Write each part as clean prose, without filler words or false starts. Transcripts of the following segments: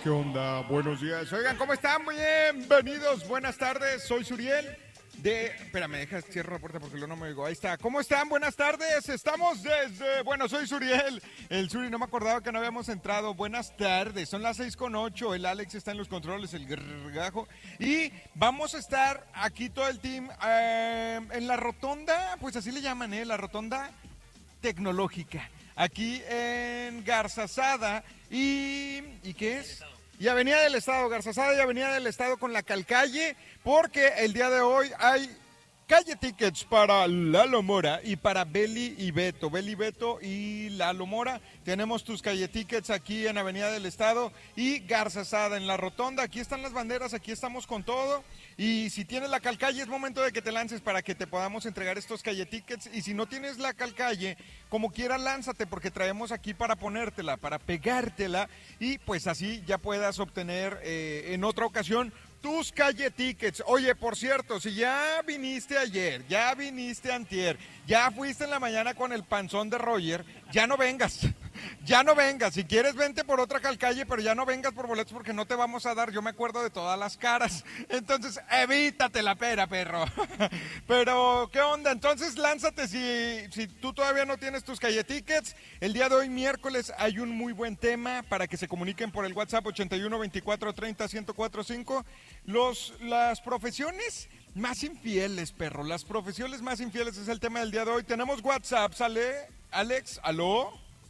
¿Qué onda? Buenos días. Oigan, ¿cómo están? Bienvenidos, buenas tardes. Soy Suriel Espérame, cierro la puerta porque luego no me oigo. Ahí está. ¿Cómo están? Buenas tardes. Estamos desde... Bueno, soy Suriel. El Suri, no me acordaba que no habíamos entrado. Buenas tardes. Son las 6:08. El Alex está en los controles, el Gajo. Y vamos a estar aquí todo el team en la rotonda, pues así le llaman, la rotonda tecnológica. Aquí en Garzazada y ¿qué es? Y Avenida del Estado, Garzazada y Avenida del Estado con la Calcalle, porque el día de hoy hay calle tickets para Lalo Mora y para Beli y Beto y Lalo Mora. Tenemos tus calle tickets aquí en Avenida del Estado y Garzazada en la rotonda. Aquí están las banderas, aquí estamos con todo. Y si tienes la Calcalle es momento de que te lances para que te podamos entregar estos calle tickets. Y si no tienes la Calcalle, como quiera lánzate porque traemos aquí para ponértela, para pegártela y pues así ya puedas obtener en otra ocasión tus calle tickets. Oye, por cierto, si ya viniste ayer, ya viniste antier, ya fuiste en la mañana con el panzón de Roger, ya no vengas. Ya no vengas, si quieres vente por otra Calcalle, pero ya no vengas por boletos porque no te vamos a dar, yo me acuerdo de todas las caras, entonces evítate la pera, perro. Pero, ¿qué onda? Entonces lánzate si tú todavía no tienes tus calle tickets. El día de hoy, miércoles, hay un muy buen tema para que se comuniquen por el WhatsApp 81 24 30 1045. Las profesiones más infieles, perro, las profesiones más infieles es el tema del día de hoy. Tenemos WhatsApp, ¿sale? Alex, ¿aló?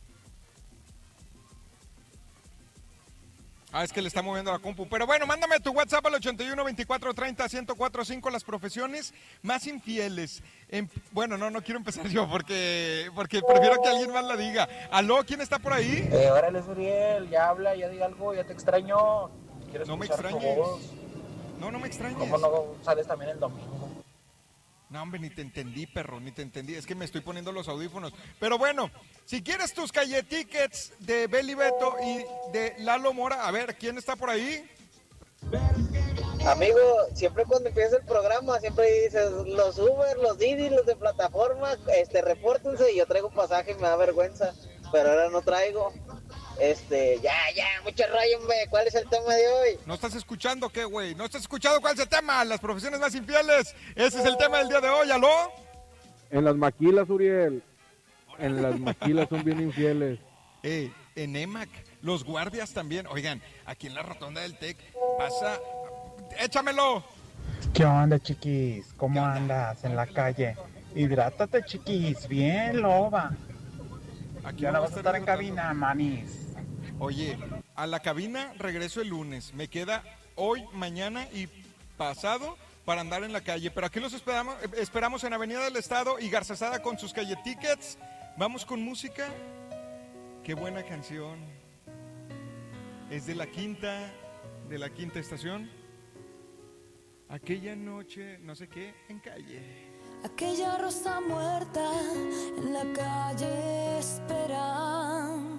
Es que le está moviendo la compu. Pero bueno, mándame tu WhatsApp al 81 24 30 1045, las profesiones más infieles. Bueno, no quiero empezar yo porque prefiero que alguien más la diga. ¿Aló? ¿Quién está por ahí? Órale, Suriel, ya habla, ya diga algo, ya te extraño. Quiero No me escuchar tu extrañes. voz. No me extrañes. ¿Cómo no sales también el domingo? No, hombre, ni te entendí, perro, ni te entendí. Es que me estoy poniendo los audífonos. Pero bueno, si quieres tus calle tickets de Beli Beto y de Lalo Mora, a ver, ¿quién está por ahí? Amigo, siempre cuando empieza el programa, siempre dices, los Uber, los Didi, los de plataforma, repórtense, y yo traigo pasaje y me da vergüenza, pero ahora no traigo. Ya, mucho rollo, hombre. ¿Cuál es el tema de hoy? ¿No estás escuchando qué, güey? ¿No estás escuchando cuál es el tema? Las profesiones más infieles. Ese es el tema del día de hoy, ¿aló? En las maquilas, Uriel. En las maquilas son bien infieles. En EMAC, los guardias también. Oigan, aquí en la rotonda del TEC pasa... ¡Échamelo! ¿Qué onda, chiquis? ¿Cómo andas en la calle? Hidrátate, chiquis. Bien, loba. Aquí ya no vas a estar en cabina, manis. Oye, a la cabina regreso el lunes. Me queda hoy, mañana y pasado para andar en la calle. Pero aquí los esperamos en Avenida del Estado y Garzazada con sus calle tickets. Vamos con música. Qué buena canción. Es de la quinta estación. Aquella noche, no sé qué, en calle. Aquella rosa muerta en la calle esperando.